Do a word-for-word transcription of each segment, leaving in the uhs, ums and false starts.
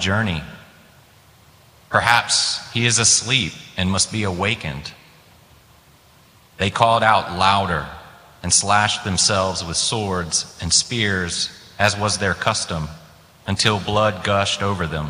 journey. Perhaps he is asleep and must be awakened." They called out louder and slashed themselves with swords and spears, as was their custom, until blood gushed over them.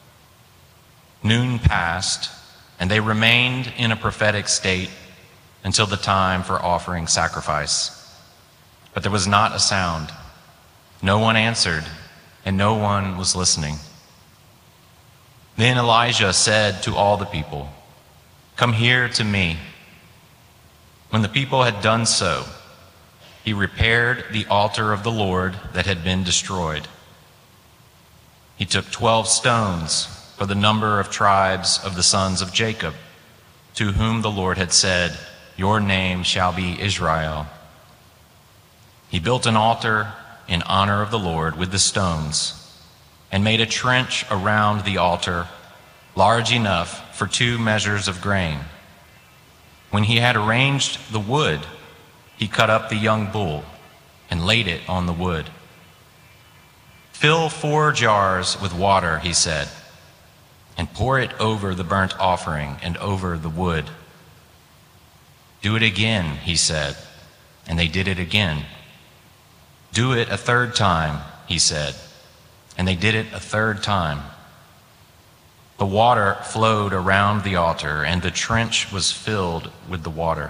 Noon passed, and they remained in a prophetic state until the time for offering sacrifice. But there was not a sound. No one answered, and no one was listening. Then Elijah said to all the people, "Come here to me." When the people had done so, he repaired the altar of the Lord that had been destroyed. He took twelve stones for the number of tribes of the sons of Jacob, to whom the Lord had said, "Your name shall be Israel." He built an altar in honor of the Lord with the stones, and made a trench around the altar large enough for two measures of grain. When he had arranged the wood, he cut up the young bull and laid it on the wood. "Fill four jars with water," he said, "and pour it over the burnt offering and over the wood." "Do it again," he said, and they did it again. "Do it a third time," he said, and they did it a third time. The water flowed around the altar, and the trench was filled with the water.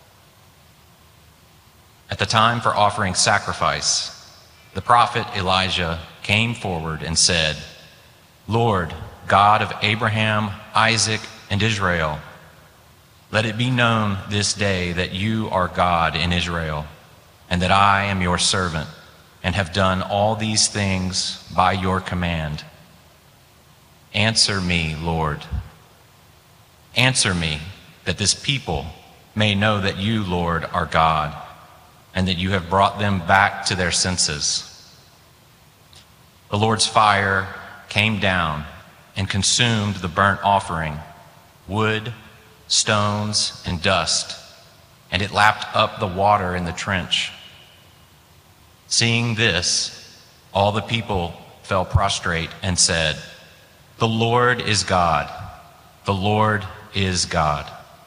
At the time for offering sacrifice, the prophet Elijah came forward and said, "Lord, God of Abraham, Isaac, and Israel, let it be known this day that you are God in Israel, and that I am your servant, and have done all these things by your command. Answer me, Lord. Answer me, that this people may know that you, Lord, are God, and that you have brought them back to their senses." The Lord's fire came down and consumed the burnt offering, wood, stones, and dust, and it lapped up the water in the trench. Seeing this, all the people fell prostrate and said, "The Lord is God. The Lord is God."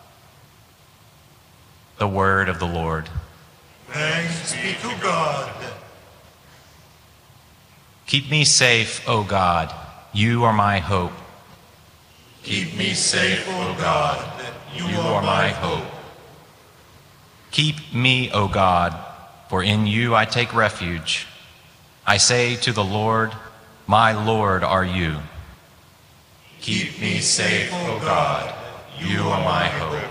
The word of the Lord. Thanks be to God. Keep me safe, O God. You are my hope. Keep me safe, O God. You are my hope. Keep me, O God, for in you I take refuge. I say to the Lord, "My Lord are you." Keep me safe, O God. You are my hope.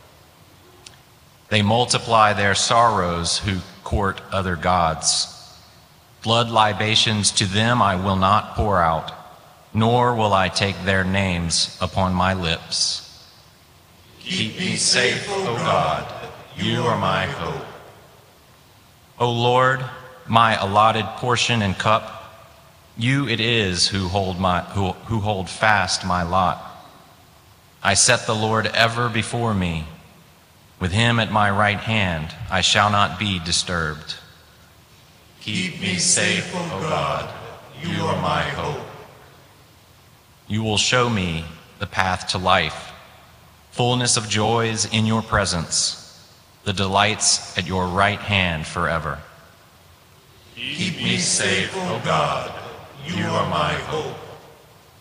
They multiply their sorrows who court other gods. Blood libations to them I will not pour out, nor will I take their names upon my lips. Keep me safe, O God. You are my hope. O Lord, my allotted portion and cup, you it is who hold my who, who hold fast my lot. I set the Lord ever before me. With him at my right hand, I shall not be disturbed. Keep me safe, O God. You are my hope. You will show me the path to life, fullness of joys in your presence, the delights at your right hand forever. Keep me safe, O God. You are my hope.